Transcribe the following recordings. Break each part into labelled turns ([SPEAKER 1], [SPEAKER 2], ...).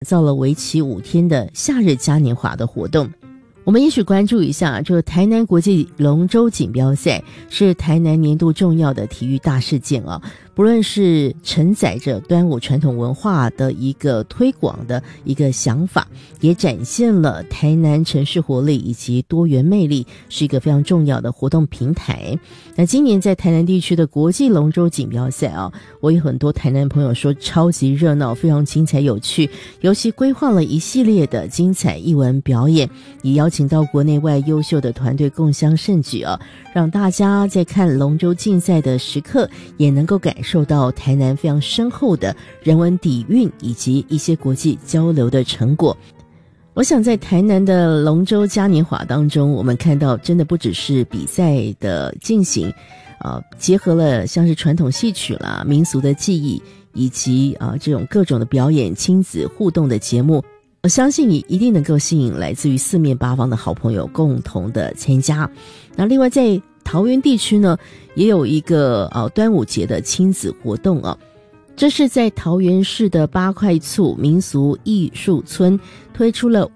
[SPEAKER 1] 造了为期5天的夏日嘉年华的活动。我们也许关注一下，这个台南国际龙舟锦标赛是台南年度重要的体育大事件啊。不论是承载着端午传统文化的一个推广的一个想法，也展现了台南城市活力以及多元魅力，是一个非常重要的活动平台。那今年在台南地区的国际龙舟锦标赛啊，我有很多台南朋友说超级热闹，非常精彩有趣，尤其规划了一系列的精彩艺文表演，也邀请到国内外优秀的团队共襄盛举啊，让大家在看龙舟竞赛的时刻也能够感受到台南非常深厚的人文底蕴以及一些国际交流的成果。我想在台南的龙舟嘉年华当中，我们看到真的不只是比赛的进行，结合了像是传统戏曲啦、民俗的技艺，以及这种各种的表演、亲子互动的节目，我相信你一定能够吸引来自于四面八方的好朋友共同的参加。那另外在桃园地区呢，也有一个端午节的亲子活动啊。这是在桃园市的八块厝民俗艺术村推出了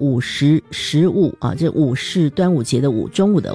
[SPEAKER 1] 50-15这5是端午节的5，中午的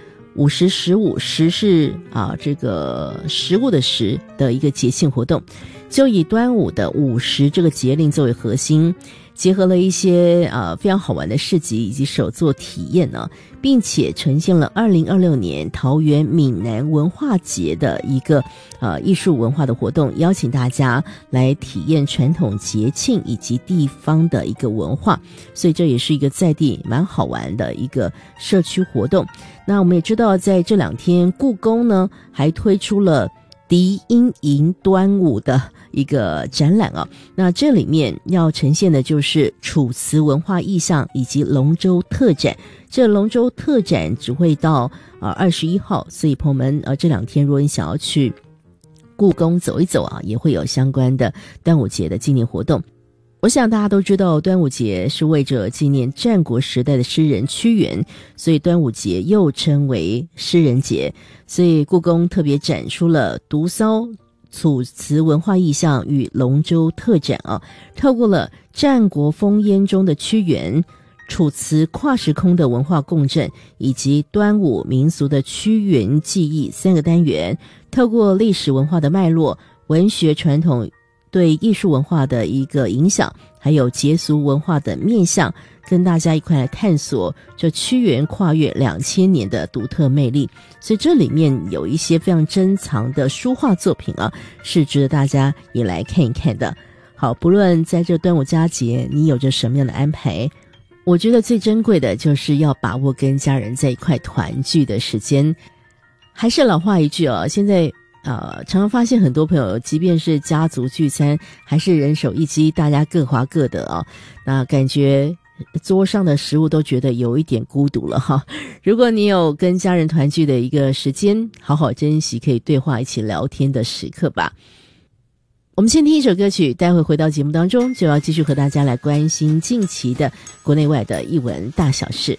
[SPEAKER 1] 5，50-15，食是这个食物的食的一个节庆活动，就以端午的50这个节令作为核心，结合了一些非常好玩的市集以及手作体验呢，并且呈现了2026年桃园闽南文化节的一个艺术文化的活动，邀请大家来体验传统节庆以及地方的一个文化，所以这也是一个在地蛮好玩的一个社区活动。那我们也知道，在这2天，故宫呢还推出了笛音迎端午的一个展览啊，那这里面要呈现的就是楚辞文化意象以及龙舟特展。这龙舟特展只会到21号，所以朋友们这2天如果你想要去故宫走一走也会有相关的端午节的纪念活动。我想大家都知道，端午节是为着纪念战国时代的诗人屈原，所以端午节又称为诗人节。所以故宫特别展出了独骚楚辞文化意象与龙舟特展透过了战国烽烟中的屈原、楚辞跨时空的文化共振，以及端午民俗的屈原记忆3个单元，透过历史文化的脉络、文学传统对艺术文化的一个影响，还有节俗文化的面向，跟大家一块来探索这屈原跨越2000年的独特魅力。所以这里面有一些非常珍藏的书画作品是值得大家也来看一看的。好，不论在这端午佳节你有着什么样的安排，我觉得最珍贵的就是要把握跟家人在一块团聚的时间。还是老话一句现在常常发现很多朋友即便是家族聚餐，还是人手一机，大家各划各的那感觉桌上的食物都觉得有一点孤独了如果你有跟家人团聚的一个时间，好好珍惜可以对话一起聊天的时刻吧。我们先听一首歌曲，待会回到节目当中就要继续和大家来关心近期的国内外的艺文大小事。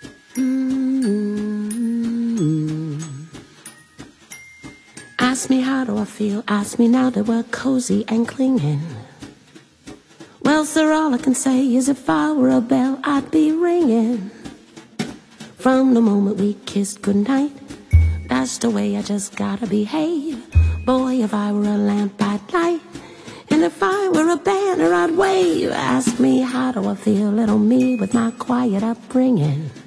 [SPEAKER 2] Ask me how do I feel, ask me now that we're cozy and clinging. Well, sir, all I can say is if I were a bell, I'd be ringing. From the moment we kissed goodnight, that's the way I just gotta behave. Boy, if I were a lamp, I'd light, and if I were a banner, I'd wave. Ask me how do I feel, little me with my quiet upbringing.